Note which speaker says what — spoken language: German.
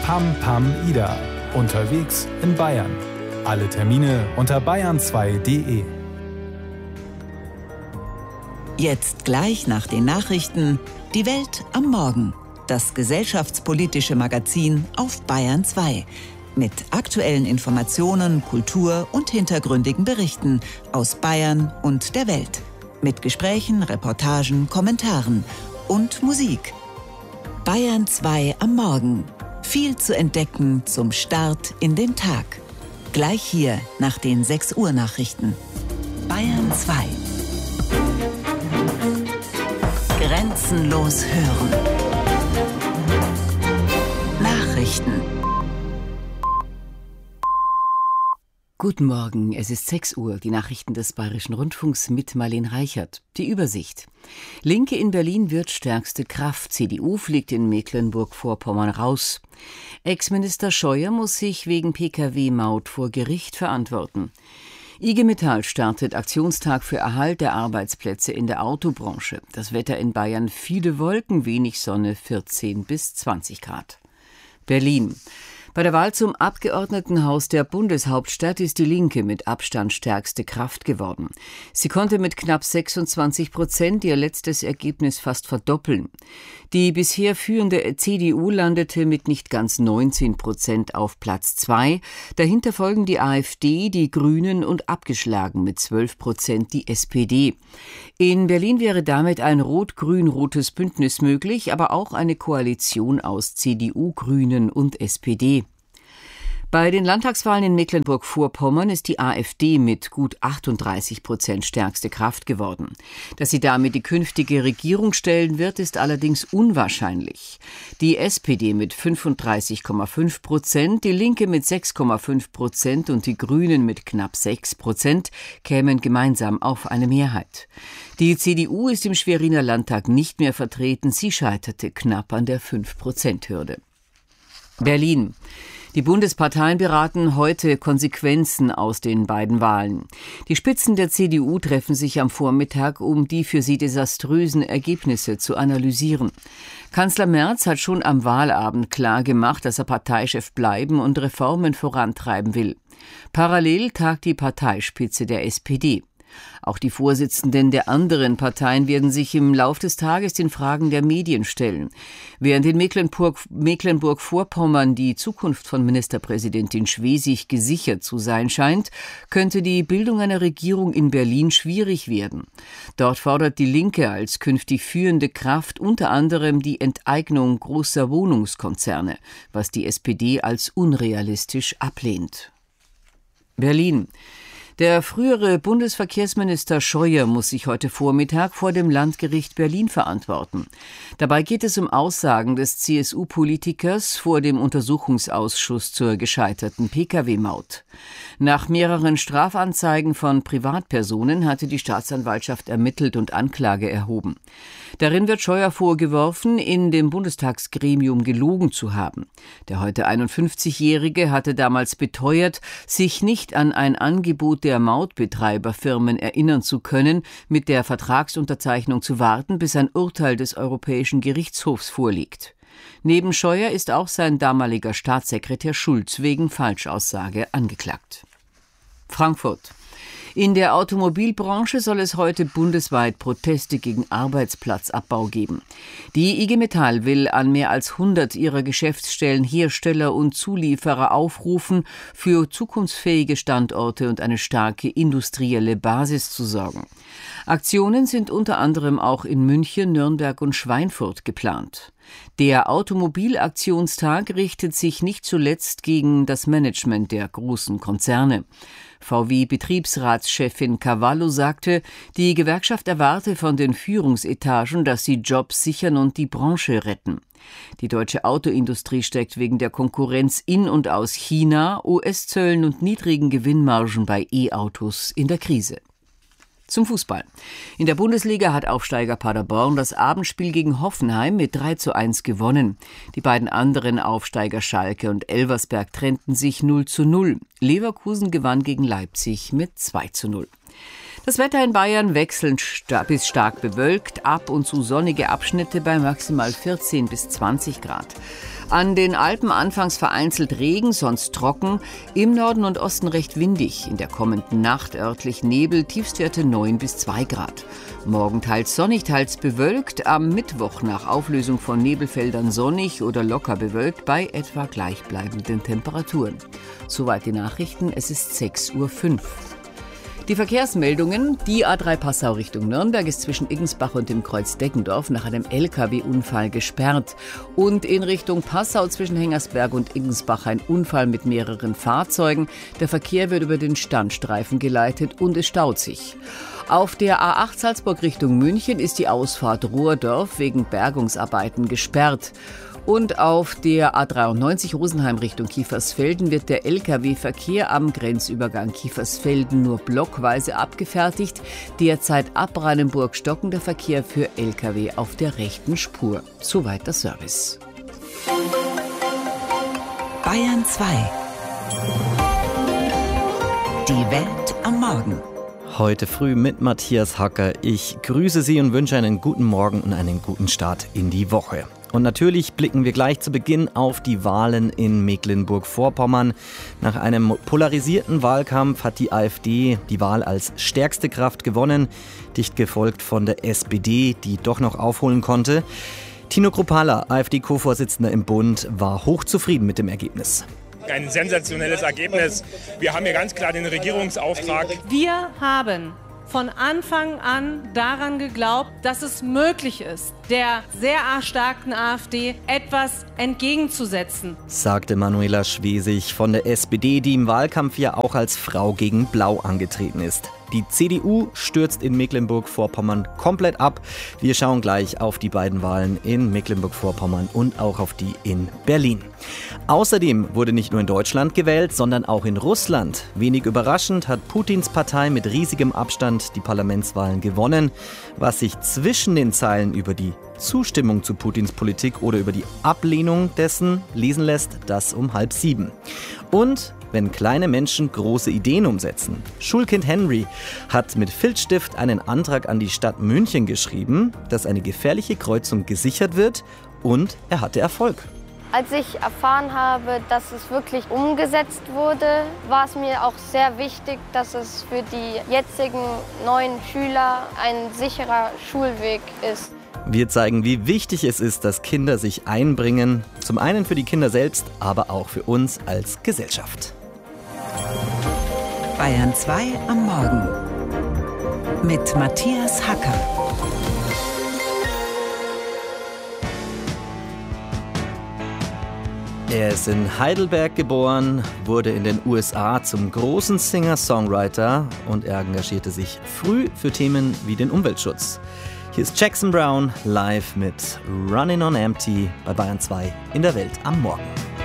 Speaker 1: Pam Pam Ida. Unterwegs in Bayern. Alle Termine unter bayern2.de.
Speaker 2: Jetzt gleich nach den Nachrichten die Welt am Morgen. Das gesellschaftspolitische Magazin auf Bayern 2. Mit aktuellen Informationen, Kultur und hintergründigen Berichten aus Bayern und der Welt. Mit Gesprächen, Reportagen, Kommentaren und Musik. Bayern 2 am Morgen. Viel zu entdecken zum Start in den Tag. Gleich hier nach den 6 Uhr Nachrichten. Bayern 2. Grenzenlos hören. Nachrichten.
Speaker 3: Guten Morgen, es ist 6 Uhr, die Nachrichten des Bayerischen Rundfunks mit Marlene Reichert. Die Übersicht. Linke in Berlin wird stärkste Kraft, CDU fliegt in Mecklenburg-Vorpommern raus. Ex-Minister Scheuer muss sich wegen Pkw-Maut vor Gericht verantworten. IG Metall startet Aktionstag für Erhalt der Arbeitsplätze in der Autobranche. Das Wetter in Bayern: viele Wolken, wenig Sonne, 14 bis 20 Grad. Berlin. Bei der Wahl zum Abgeordnetenhaus der Bundeshauptstadt ist die Linke mit Abstand stärkste Kraft geworden. Sie konnte mit knapp 26% ihr letztes Ergebnis fast verdoppeln. Die bisher führende CDU landete mit nicht ganz 19% auf Platz 2. Dahinter folgen die AfD, die Grünen und abgeschlagen mit 12% die SPD. In Berlin wäre damit ein rot-grün-rotes Bündnis möglich, aber auch eine Koalition aus CDU, Grünen und SPD. Bei den Landtagswahlen in Mecklenburg-Vorpommern ist die AfD mit gut 38% stärkste Kraft geworden. Dass sie damit die künftige Regierung stellen wird, ist allerdings unwahrscheinlich. Die SPD mit 35,5%, die Linke mit 6,5% und die Grünen mit knapp 6% kämen gemeinsam auf eine Mehrheit. Die CDU ist im Schweriner Landtag nicht mehr vertreten. Sie scheiterte knapp an der 5%-Hürde. Berlin. Die Bundesparteien beraten heute Konsequenzen aus den beiden Wahlen. Die Spitzen der CDU treffen sich am Vormittag, um die für sie desaströsen Ergebnisse zu analysieren. Kanzler Merz hat schon am Wahlabend klar gemacht, dass er Parteichef bleiben und Reformen vorantreiben will. Parallel tagt die Parteispitze der SPD. Auch die Vorsitzenden der anderen Parteien werden sich im Lauf des Tages den Fragen der Medien stellen. Während in Mecklenburg-Vorpommern die Zukunft von Ministerpräsidentin Schwesig gesichert zu sein scheint, könnte die Bildung einer Regierung in Berlin schwierig werden. Dort fordert die Linke als künftig führende Kraft unter anderem die Enteignung großer Wohnungskonzerne, was die SPD als unrealistisch ablehnt. Berlin. Der frühere Bundesverkehrsminister Scheuer muss sich heute Vormittag vor dem Landgericht Berlin verantworten. Dabei geht es um Aussagen des CSU-Politikers vor dem Untersuchungsausschuss zur gescheiterten Pkw-Maut. Nach mehreren Strafanzeigen von Privatpersonen hatte die Staatsanwaltschaft ermittelt und Anklage erhoben. Darin wird Scheuer vorgeworfen, in dem Bundestagsgremium gelogen zu haben. Der heute 51-Jährige hatte damals beteuert, sich nicht an ein Angebot der Mautbetreiberfirmen erinnern zu können, mit der Vertragsunterzeichnung zu warten, bis ein Urteil des Europäischen Gerichtshofs vorliegt. Neben Scheuer ist auch sein damaliger Staatssekretär Schulz wegen Falschaussage angeklagt. Frankfurt. In der Automobilbranche soll es heute bundesweit Proteste gegen Arbeitsplatzabbau geben. Die IG Metall will an mehr als 100 ihrer Geschäftsstellen Hersteller und Zulieferer aufrufen, für zukunftsfähige Standorte und eine starke industrielle Basis zu sorgen. Aktionen sind unter anderem auch in München, Nürnberg und Schweinfurt geplant. Der Automobilaktionstag richtet sich nicht zuletzt gegen das Management der großen Konzerne. VW-Betriebsratschefin Cavallo sagte, die Gewerkschaft erwarte von den Führungsetagen, dass sie Jobs sichern und die Branche retten. Die deutsche Autoindustrie steckt wegen der Konkurrenz in und aus China, US-Zöllen und niedrigen Gewinnmargen bei E-Autos in der Krise. Zum Fußball. In der Bundesliga hat Aufsteiger Paderborn das Abendspiel gegen Hoffenheim mit 3:1 gewonnen. Die beiden anderen Aufsteiger Schalke und Elversberg trennten sich 0:0. Leverkusen gewann gegen Leipzig mit 2:0. Das Wetter in Bayern wechselnd bis stark bewölkt, ab und zu sonnige Abschnitte bei maximal 14 bis 20 Grad. An den Alpen anfangs vereinzelt Regen, sonst trocken, im Norden und Osten recht windig. In der kommenden Nacht örtlich Nebel, Tiefstwerte 9 bis 2 Grad. Morgen teils sonnig, teils bewölkt, am Mittwoch nach Auflösung von Nebelfeldern sonnig oder locker bewölkt bei etwa gleichbleibenden Temperaturen. Soweit die Nachrichten, es ist 6:05 Uhr. Die Verkehrsmeldungen. Die A3 Passau Richtung Nürnberg ist zwischen Iggensbach und dem Kreuz Deggendorf nach einem LKW-Unfall gesperrt. Und in Richtung Passau zwischen Hengersberg und Iggensbach ein Unfall mit mehreren Fahrzeugen. Der Verkehr wird über den Standstreifen geleitet und es staut sich. Auf der A8 Salzburg Richtung München ist die Ausfahrt Rohrdorf wegen Bergungsarbeiten gesperrt. Und auf der A93 Rosenheim Richtung Kiefersfelden wird der Lkw-Verkehr am Grenzübergang Kiefersfelden nur blockweise abgefertigt. Derzeit ab Rheinenburg stockender Verkehr für Lkw auf der rechten Spur. Soweit der Service.
Speaker 2: Bayern 2. Die Welt am Morgen.
Speaker 4: Heute früh mit Matthias Hacker. Ich grüße Sie und wünsche einen guten Morgen und einen guten Start in die Woche. Und natürlich blicken wir gleich zu Beginn auf die Wahlen in Mecklenburg-Vorpommern. Nach einem polarisierten Wahlkampf hat die AfD die Wahl als stärkste Kraft gewonnen, dicht gefolgt von der SPD, die doch noch aufholen konnte. Tino Kruppalla, AfD-Co-Vorsitzender im Bund, war hochzufrieden mit dem Ergebnis.
Speaker 5: Ein sensationelles Ergebnis. Wir haben hier ganz klar den Regierungsauftrag.
Speaker 6: Wir haben von Anfang an daran geglaubt, dass es möglich ist, der sehr erstarkten AfD etwas entgegenzusetzen,
Speaker 4: sagte Manuela Schwesig von der SPD, die im Wahlkampf ja auch als Frau gegen Blau angetreten ist. Die CDU stürzt in Mecklenburg-Vorpommern komplett ab. Wir schauen gleich auf die beiden Wahlen in Mecklenburg-Vorpommern und auch auf die in Berlin. Außerdem wurde nicht nur in Deutschland gewählt, sondern auch in Russland. Wenig überraschend hat Putins Partei mit riesigem Abstand die Parlamentswahlen gewonnen. Was sich zwischen den Zeilen über die Zustimmung zu Putins Politik oder über die Ablehnung dessen lesen lässt, das um 6:30. Und wenn kleine Menschen große Ideen umsetzen. Schulkind Henry hat mit Filzstift einen Antrag an die Stadt München geschrieben, dass eine gefährliche Kreuzung gesichert wird, und er hatte Erfolg.
Speaker 7: Als ich erfahren habe, dass es wirklich umgesetzt wurde, war es mir auch sehr wichtig, dass es für die jetzigen neuen Schüler ein sicherer Schulweg ist.
Speaker 4: Wir zeigen, wie wichtig es ist, dass Kinder sich einbringen. Zum einen für die Kinder selbst, aber auch für uns als Gesellschaft.
Speaker 2: Bayern 2 am Morgen mit Matthias Hacker.
Speaker 4: Er ist in Heidelberg geboren, wurde in den USA zum großen Singer-Songwriter und er engagierte sich früh für Themen wie den Umweltschutz. Hier ist Jackson Browne live mit Running on Empty bei Bayern 2 in der Welt am Morgen.